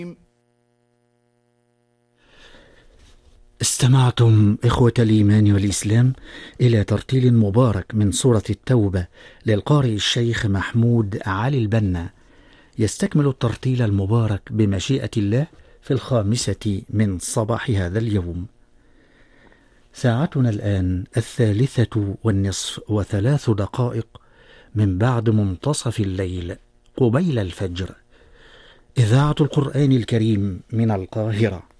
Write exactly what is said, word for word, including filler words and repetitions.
استمعتم إخوة الإيمان والإسلام إلى ترتيل مبارك من سورة التوبة للقارئ الشيخ محمود علي البنا، يستكمل الترتيل المبارك بمشيئة الله في الخامسة من صباح هذا اليوم. ساعتنا الآن الثالثة والنصف وثلاث دقائق من بعد منتصف الليل قبيل الفجر. إذاعة القرآن الكريم من القاهرة.